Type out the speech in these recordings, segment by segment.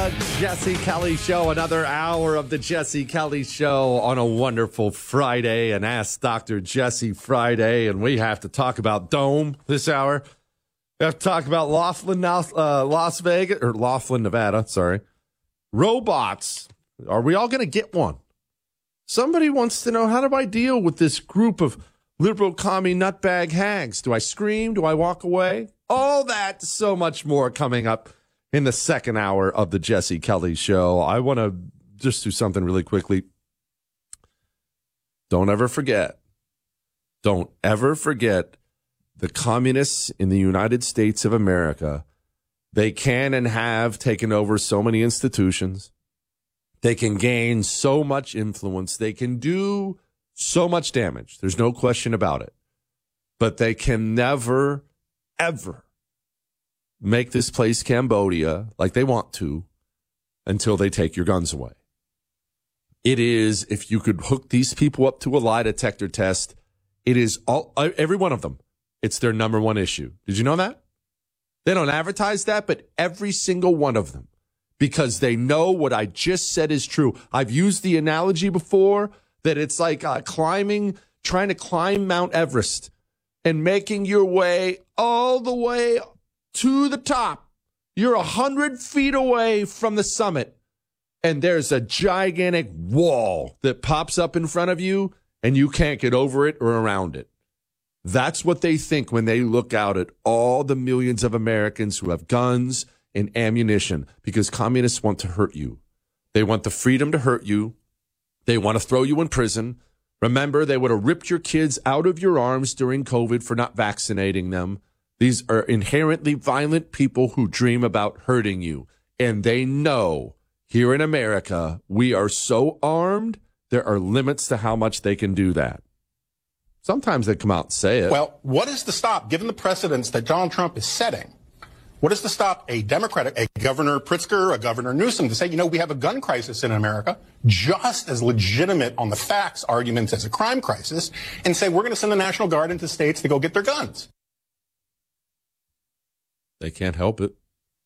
The Jesse Kelly Show, another hour of the Jesse Kelly Show on a wonderful Friday, an Ask Dr. Jesse Friday, and we have to talk about Dome this hour. We have to talk about Laughlin, Nevada, sorry. Robots. Are we all going to get one? Somebody wants to know, how do I deal with this group of liberal commie nutbag hags? Do I scream? Do I walk away? All that, so much more coming up in the second hour of the Jesse Kelly Show. I want to just do something really quickly. Don't ever forget the communists in the United States of America. They can and have taken over so many institutions. They can gain so much influence. They can do so much damage. There's no question about it. But they can never, ever make this place Cambodia like they want to until they take your guns away. It is, if you could hook these people up to a lie detector test, it is every one of them. It's their number one issue. Did you know that? They don't advertise that, but every single one of them, because they know what I just said is true. I've used the analogy before that it's like trying to climb Mount Everest and making your way all the way to the top. You're 100 feet away from the summit, and there's a gigantic wall that pops up in front of you, and you can't get over it or around it. That's what they think when they look out at all the millions of Americans who have guns and ammunition, because communists want to hurt you. They want the freedom to hurt you. They want to throw you in prison. Remember, they would have ripped your kids out of your arms during COVID for not vaccinating them. These are inherently violent people who dream about hurting you. And they know here in America, we are so armed, there are limits to how much they can do that. Sometimes they come out and say it. Well, what is to stop, given the precedents that Donald Trump is setting, what is to stop a Democratic, a Governor Pritzker, a Governor Newsom to say, we have a gun crisis in America, just as legitimate on the facts arguments as a crime crisis, and say we're going to send the National Guard into states to go get their guns? They can't help it.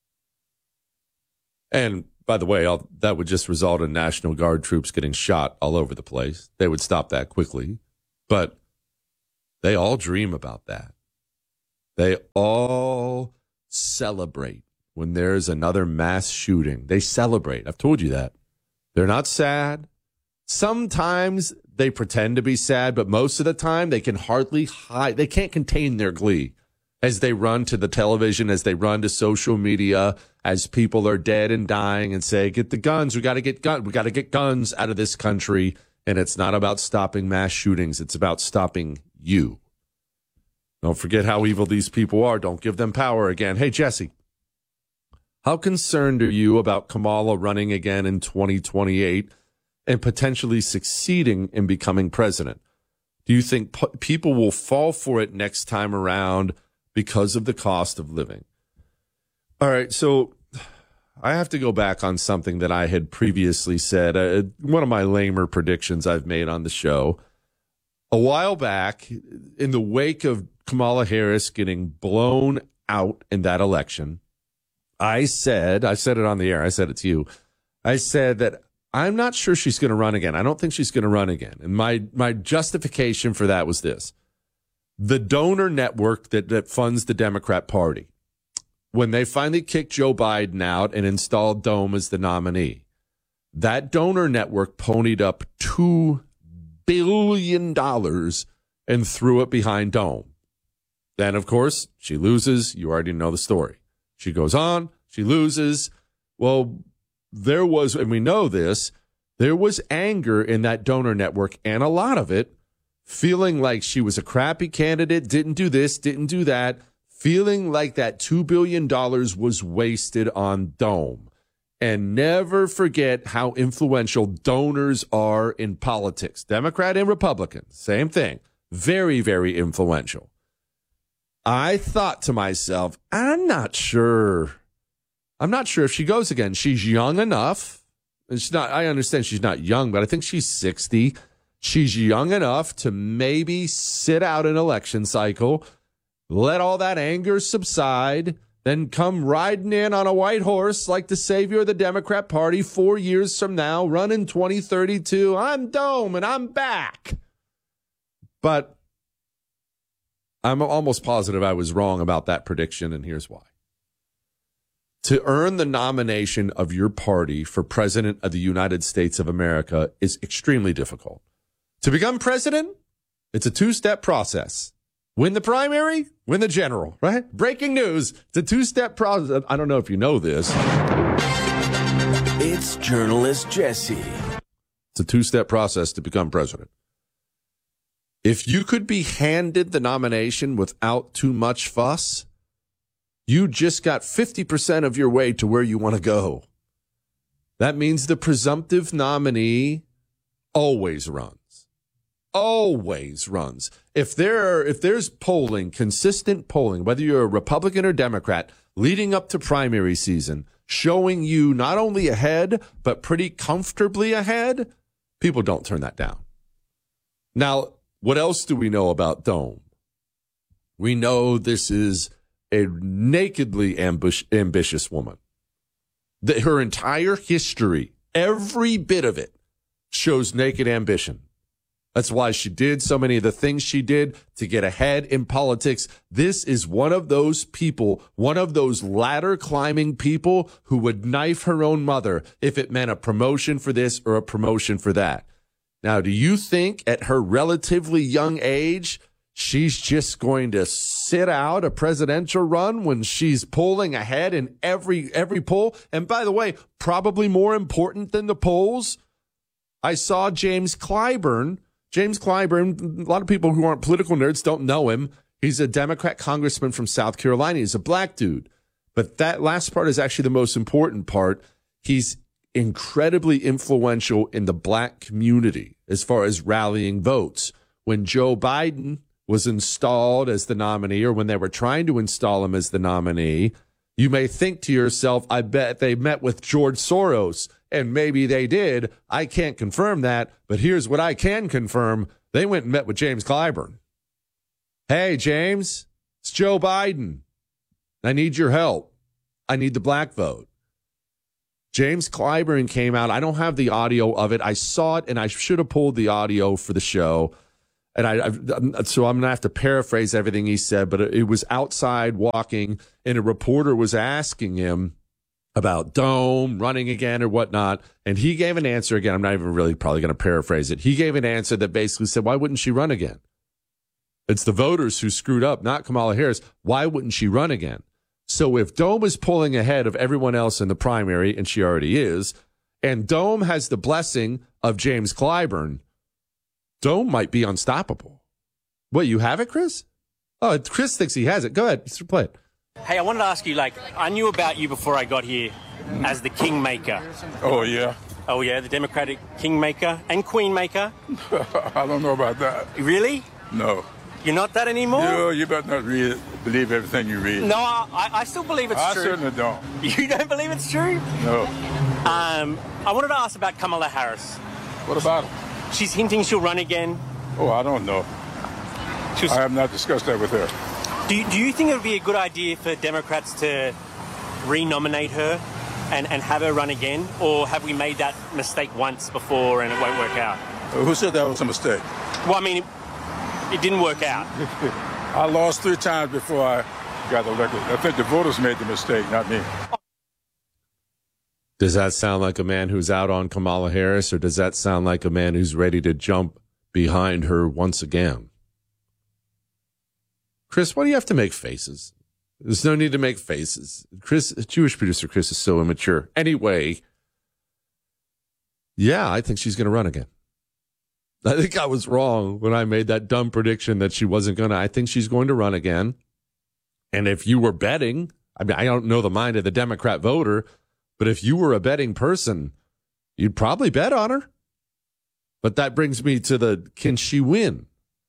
And by the way, that would just result in National Guard troops getting shot all over the place. They would stop that quickly. But they all dream about that. They all celebrate when there's another mass shooting. They celebrate. I've told you that. They're not sad. Sometimes they pretend to be sad, but most of the time they can hardly hide. They can't contain their glee as they run to the television, as they run to social media, as people are dead and dying and say, get the guns. We got to get guns. We got to get guns out of this country. And it's not about stopping mass shootings. It's about stopping you. Don't forget how evil these people are. Don't give them power again. Hey, Jesse, how concerned are you about Kamala running again in 2028 and potentially succeeding in becoming president? Do you think people will fall for it next time around because of the cost of living? All right, so I have to go back on something that I had previously said, one of my lamer predictions I've made on the show. A while back, in the wake of Kamala Harris getting blown out in that election, I said it on the air, I said it to you, I said that I'm not sure she's going to run again. I don't think she's going to run again. And my justification for that was this. The donor network that funds the Democrat Party, when they finally kicked Joe Biden out and installed Dome as the nominee, that donor network ponied up $2 billion and threw it behind Dome. Then, of course, she loses. You already know the story. She goes on. She loses. Well, there was, and we know this, there was anger in that donor network, and a lot of it feeling like she was a crappy candidate, didn't do this, didn't do that, feeling like that $2 billion was wasted on Dome. And never forget how influential donors are in politics. Democrat and Republican, same thing. Very, very influential. I thought to myself, I'm not sure if she goes again. She's young enough. It's not, I understand she's not young, but I think she's 60. She's young enough to maybe sit out an election cycle, let all that anger subside, then come riding in on a white horse like the savior of the Democrat Party 4 years from now, running 2032. I'm Dome and I'm back. But I'm almost positive I was wrong about that prediction, and here's why. To earn the nomination of your party for president of the United States of America is extremely difficult. To become president, it's a two-step process. Win the primary, win the general, right? Breaking news. It's a two-step process. I don't know if you know this. It's journalist Jesse. It's a two-step process to become president. If you could be handed the nomination without too much fuss, you just got 50% of your way to where you want to go. That means the presumptive nominee always runs. Always runs. If there's polling, consistent polling, whether you're a Republican or Democrat, leading up to primary season, showing you not only ahead, but pretty comfortably ahead, people don't turn that down. Now, what else do we know about Dome? We know this is a nakedly ambitious woman. Her entire history, every bit of it, shows naked ambition. That's why she did so many of the things she did to get ahead in politics. This is one of those people, one of those ladder climbing people who would knife her own mother if it meant a promotion for this or a promotion for that. Now, do you think at her relatively young age, she's just going to sit out a presidential run when she's polling ahead in every poll? And by the way, probably more important than the polls, I saw James Clyburn. James Clyburn, a lot of people who aren't political nerds don't know him. He's a Democrat congressman from South Carolina. He's a black dude. But that last part is actually the most important part. He's incredibly influential in the black community as far as rallying votes. When Joe Biden was installed as the nominee, or when they were trying to install him as the nominee, you may think to yourself, I bet they met with George Soros. And maybe they did. I can't confirm that. But here's what I can confirm. They went and met with James Clyburn. Hey, James, it's Joe Biden. I need your help. I need the black vote. James Clyburn came out. I don't have the audio of it. I saw it, and I should have pulled the audio for the show. And so I'm going to have to paraphrase everything he said, but it was outside walking, and a reporter was asking him about Dome running again or whatnot. And he gave an answer again. I'm not even really probably going to paraphrase it. He gave an answer that basically said, why wouldn't she run again? It's the voters who screwed up, not Kamala Harris. Why wouldn't she run again? So if Dome is pulling ahead of everyone else in the primary, and she already is, and Dome has the blessing of James Clyburn, Dome might be unstoppable. What, you have it, Chris? Oh, Chris thinks he has it. Go ahead. Let's play it. Hey, I wanted to ask you, I knew about you before I got here as the kingmaker. Oh, yeah? Oh, yeah, the Democratic kingmaker and queenmaker. I don't know about that. Really? No. You're not that anymore? No, you better not believe everything you read. No, I still believe it's true. I certainly don't. You don't believe it's true? No. I wanted to ask about Kamala Harris. What about her? She's hinting she'll run again. Oh, I don't know. I have not discussed that with her. Do you think it would be a good idea for Democrats to renominate her and have her run again? Or have we made that mistake once before and it won't work out? Who said that was a mistake? Well, I mean, it didn't work out. I lost 3 times before I got elected. I think the voters made the mistake, not me. Does that sound like a man who's out on Kamala Harris, or does that sound like a man who's ready to jump behind her once again? Chris, why do you have to make faces? There's no need to make faces. Chris, Jewish producer Chris is so immature. Anyway, yeah, I think she's going to run again. I think I was wrong when I made that dumb prediction that she wasn't going to. I think she's going to run again. And if you were betting, I mean, I don't know the mind of the Democrat voter, but if you were a betting person, you'd probably bet on her. But that brings me to can she win?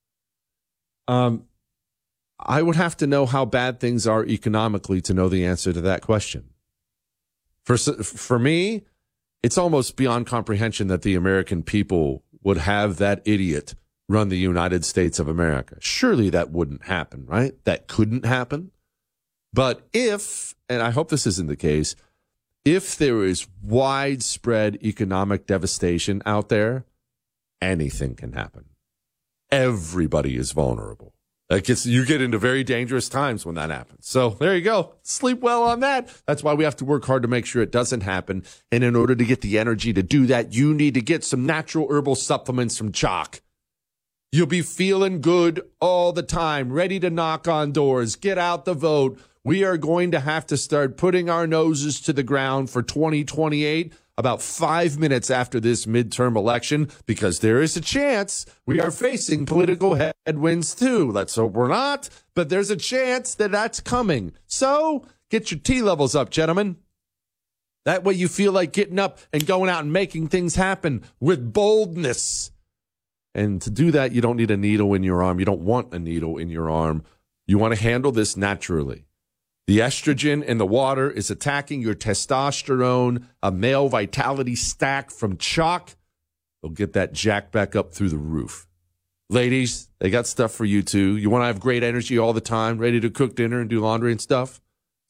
I would have to know how bad things are economically to know the answer to that question. For me, it's almost beyond comprehension that the American people would have that idiot run the United States of America. Surely that wouldn't happen, right? That couldn't happen. But if, and I hope this isn't the case, if there is widespread economic devastation out there, anything can happen. Everybody is vulnerable. You get into very dangerous times when that happens. So there you go. Sleep well on that. That's why we have to work hard to make sure it doesn't happen. And in order to get the energy to do that, you need to get some natural herbal supplements from Choq. You'll be feeling good all the time, ready to knock on doors, get out the vote. We are going to have to start putting our noses to the ground for 2028 about 5 minutes after this midterm election, because there is a chance we are facing political headwinds too. Let's hope we're not, but there's a chance that that's coming. So get your T levels up, gentlemen. That way you feel like getting up and going out and making things happen with boldness. And to do that, you don't need a needle in your arm. You don't want a needle in your arm. You want to handle this naturally. The estrogen in the water is attacking your testosterone, a male vitality stack from Choq. They'll get that jack back up through the roof. Ladies, they got stuff for you too. You want to have great energy all the time, ready to cook dinner and do laundry and stuff?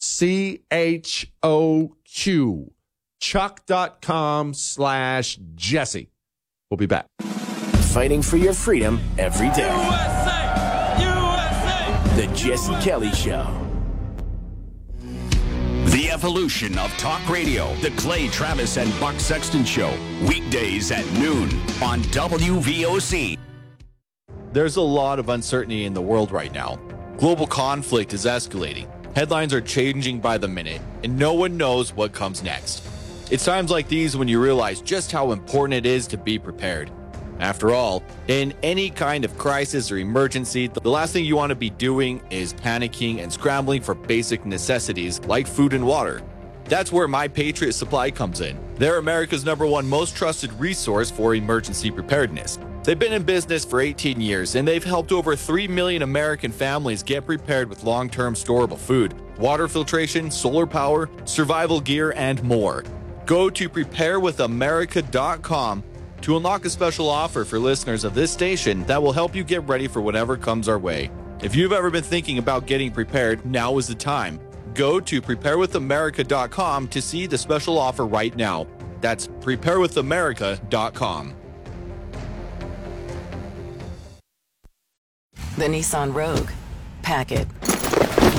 CHOQ. Choq.com/Jesse. We'll be back. Fighting for your freedom every day. USA! USA! The Jesse Kelly Show. The evolution of talk radio. The Clay Travis and Buck Sexton Show. Weekdays at noon on WVOC. There's a lot of uncertainty in the world right now. Global conflict is escalating. Headlines are changing by the minute, and no one knows what comes next. It's times like these when you realize just how important it is to be prepared. After all, in any kind of crisis or emergency, the last thing you want to be doing is panicking and scrambling for basic necessities like food and water. That's where My Patriot Supply comes in. They're America's #1 most trusted resource for emergency preparedness. They've been in business for 18 years, and they've helped over 3 million American families get prepared with long-term storable food, water filtration, solar power, survival gear, and more. Go to preparewithamerica.com to unlock a special offer for listeners of this station that will help you get ready for whatever comes our way. If you've ever been thinking about getting prepared, now is the time. Go to preparewithamerica.com to see the special offer right now. That's preparewithamerica.com. The Nissan Rogue. Pack it,